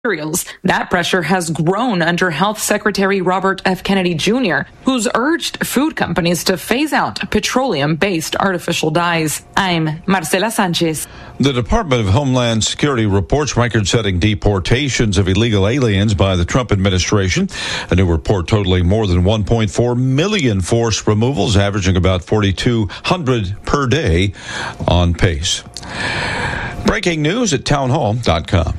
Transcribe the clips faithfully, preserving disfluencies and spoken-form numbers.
materials. That pressure has grown under Health Secretary Robert F. Kennedy Junior, who's urged food companies to phase out petroleum-based artificial dyes. I'm Marcela Sanchez. The Department of Homeland Security reports record-setting deportations of illegal aliens by the Trump administration. A new report totaling more than one point four million forced removals, averaging about forty-two hundred per day, on pace. Breaking news at townhall dot com.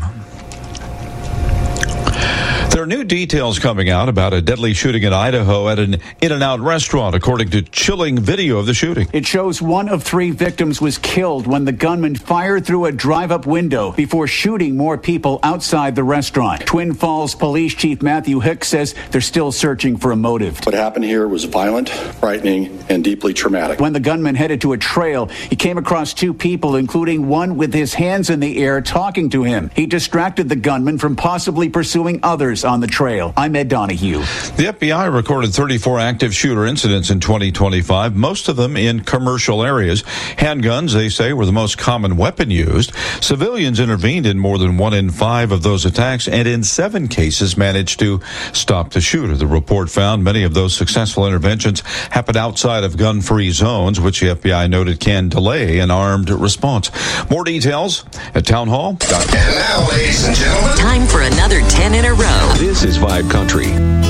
There are new details coming out about a deadly shooting in Idaho at an In-N-Out restaurant, according to chilling video of the shooting. It shows one of three victims was killed when the gunman fired through a drive-up window before shooting more people outside the restaurant. Twin Falls Police Chief Matthew Hicks says they're still searching for a motive. What happened here was violent, frightening, and deeply traumatic. When the gunman headed to a trail, he came across two people, including one with his hands in the air talking to him. He distracted the gunman from possibly pursuing others on the trail. I'm Ed Donahue. The F B I recorded thirty-four active shooter incidents in twenty twenty-five, most of them in commercial areas. Handguns, they say, were the most common weapon used. Civilians intervened in more than one in five of those attacks, and in seven cases managed to stop the shooter. The report found many of those successful interventions happened outside of gun-free zones, which the F B I noted can delay an armed response. More details at townhall dot com. And now, ladies and gentlemen, time for another ten in a row. This is Vibe Country.